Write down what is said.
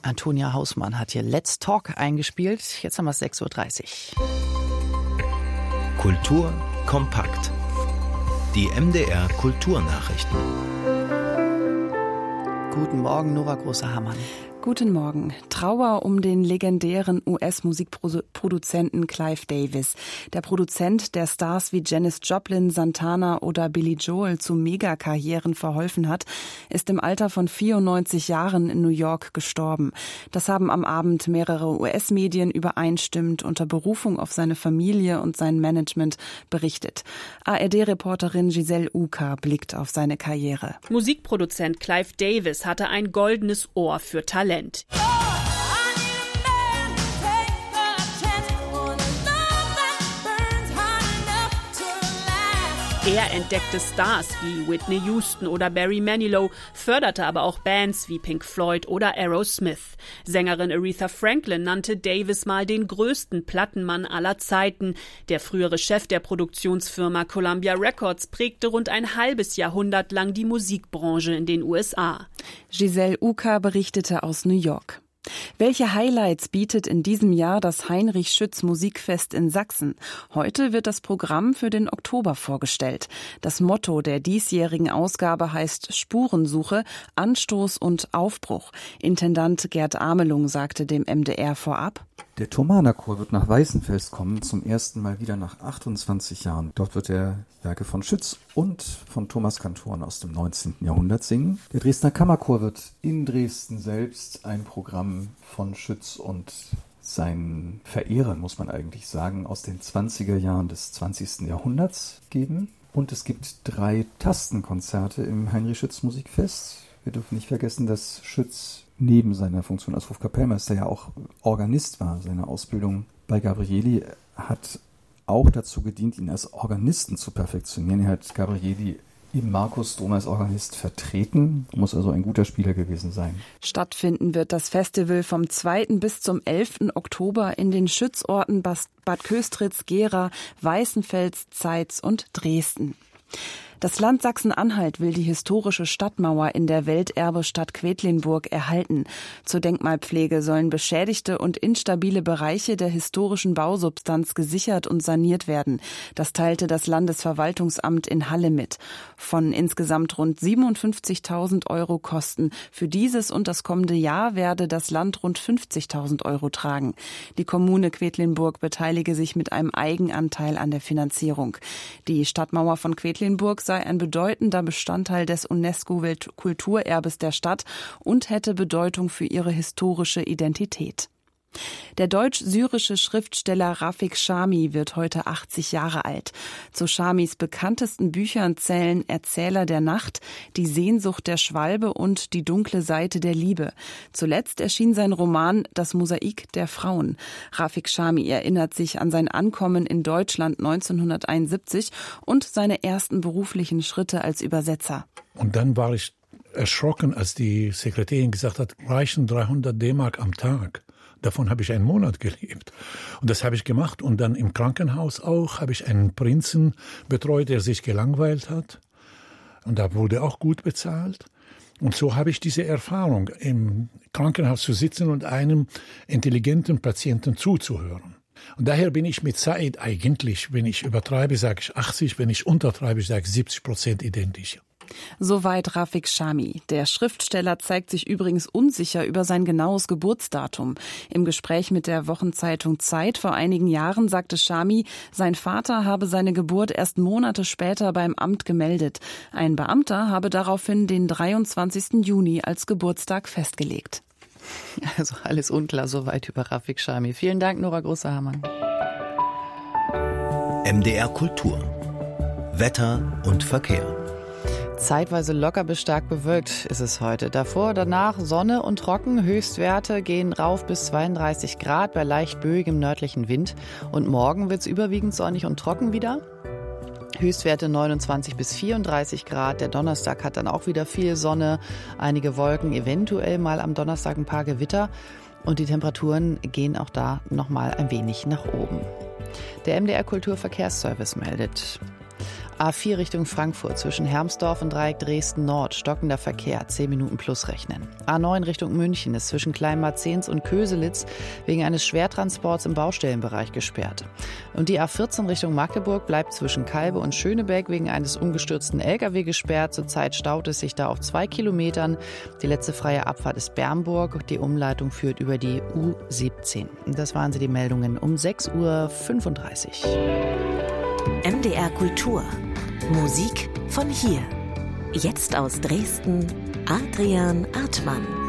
Antonia Hausmann hat hier Let's Talk eingespielt. Jetzt haben wir es 6.30 Uhr. Kultur kompakt. Die MDR Kulturnachrichten. Guten Morgen, Nora Große-Hamann. Guten Morgen. Trauer um den legendären US-Musikproduzenten Clive Davis. Der Produzent, der Stars wie Janis Joplin, Santana oder Billy Joel zu Megakarrieren verholfen hat, ist im Alter von 94 Jahren in New York gestorben. Das haben am Abend mehrere US-Medien übereinstimmend unter Berufung auf seine Familie und sein Management berichtet. ARD-Reporterin Giselle Uka blickt auf seine Karriere. Musikproduzent Clive Davis hatte ein goldenes Ohr für Talent. Er entdeckte Stars wie Whitney Houston oder Barry Manilow, förderte aber auch Bands wie Pink Floyd oder Aerosmith. Sängerin Aretha Franklin nannte Davis mal den größten Plattenmann aller Zeiten. Der frühere Chef der Produktionsfirma Columbia Records prägte rund ein halbes Jahrhundert lang die Musikbranche in den USA. Giselle Uka berichtete aus New York. Welche Highlights bietet in diesem Jahr das Heinrich-Schütz-Musikfest in Sachsen? Heute wird das Programm für den Oktober vorgestellt. Das Motto der diesjährigen Ausgabe heißt Spurensuche, Anstoß und Aufbruch. Intendant Gerd Amelung sagte dem MDR vorab: Der Thomanerchor wird nach Weißenfels kommen, zum ersten Mal wieder nach 28 Jahren. Dort wird er Werke von Schütz und von Thomas Kantoren aus dem 19. Jahrhundert singen. Der Dresdner Kammerchor wird in Dresden selbst ein Programm von Schütz und seinen Verehrern, muss man eigentlich sagen, aus den 20er Jahren des 20. Jahrhunderts geben. Und es gibt 3 Tastenkonzerte im Heinrich-Schütz-Musikfest. Wir dürfen nicht vergessen, dass Schütz neben seiner Funktion als Hofkapellmeister ja auch Organist war. Seine Ausbildung bei Gabrieli hat auch dazu gedient, ihn als Organisten zu perfektionieren. Er hat Gabrieli im Markusdom als Organist vertreten, muss also ein guter Spieler gewesen sein. Stattfinden wird das Festival vom 2. bis zum 11. Oktober in den Schützorten Bad Köstritz, Gera, Weißenfels, Zeitz und Dresden. Das Land Sachsen-Anhalt will die historische Stadtmauer in der Welterbestadt Quedlinburg erhalten. Zur Denkmalpflege sollen beschädigte und instabile Bereiche der historischen Bausubstanz gesichert und saniert werden. Das teilte das Landesverwaltungsamt in Halle mit. Von insgesamt rund 57.000 € Kosten für dieses und das kommende Jahr werde das Land rund 50.000 € tragen. Die Kommune Quedlinburg beteilige sich mit einem Eigenanteil an der Finanzierung. Die Stadtmauer von Quedlinburg sei ein bedeutender Bestandteil des UNESCO-Weltkulturerbes der Stadt und hätte Bedeutung für ihre historische Identität. Der deutsch-syrische Schriftsteller Rafik Chami wird heute 80 Jahre alt. Zu Chamis bekanntesten Büchern zählen Erzähler der Nacht, Die Sehnsucht der Schwalbe und Die dunkle Seite der Liebe. Zuletzt erschien sein Roman Das Mosaik der Frauen. Rafik Chami erinnert sich an sein Ankommen in Deutschland 1971 und seine ersten beruflichen Schritte als Übersetzer. Und dann war ich erschrocken, als die Sekretärin gesagt hat, reichen 300 D-Mark am Tag. Davon habe ich einen Monat gelebt. Und das habe ich gemacht. Und dann im Krankenhaus auch habe ich einen Prinzen betreut, der sich gelangweilt hat. Und da wurde auch gut bezahlt. Und so habe ich diese Erfahrung, im Krankenhaus zu sitzen und einem intelligenten Patienten zuzuhören. Und daher bin ich mit Said eigentlich, wenn ich übertreibe, sage ich 80, wenn ich untertreibe, sage ich 70% identisch. Soweit Rafik Chami. Der Schriftsteller zeigt sich übrigens unsicher über sein genaues Geburtsdatum. Im Gespräch mit der Wochenzeitung Zeit vor einigen Jahren sagte Chami, sein Vater habe seine Geburt erst Monate später beim Amt gemeldet. Ein Beamter habe daraufhin den 23. Juni als Geburtstag festgelegt. Also alles unklar soweit über Rafik Chami. Vielen Dank, Nora Große-Hamann. MDR Kultur. Wetter und Verkehr. Zeitweise locker bis stark bewölkt ist es heute. Davor, danach Sonne und trocken. Höchstwerte gehen rauf bis 32 Grad bei leicht böigem nördlichen Wind. Und morgen wird es überwiegend sonnig und trocken wieder. Höchstwerte 29 bis 34 Grad. Der Donnerstag hat dann auch wieder viel Sonne, einige Wolken, eventuell mal am Donnerstag ein paar Gewitter. Und die Temperaturen gehen auch da nochmal ein wenig nach oben. Der MDR Kulturverkehrsservice meldet: A4 Richtung Frankfurt zwischen Hermsdorf und Dreieck Dresden-Nord, stockender Verkehr, 10 Minuten plus rechnen. A9 Richtung München ist zwischen Kleinmarzens und Köselitz wegen eines Schwertransports im Baustellenbereich gesperrt. Und die A14 Richtung Magdeburg bleibt zwischen Kalbe und Schönebeck wegen eines umgestürzten LKW gesperrt. Zurzeit staut es sich da auf 2 Kilometern. Die letzte freie Abfahrt ist Bernburg. Die Umleitung führt über die U17. Das waren die Meldungen um 6:35 Uhr. MDR Kultur. Musik von hier. Jetzt aus Dresden, Adrian Artmann.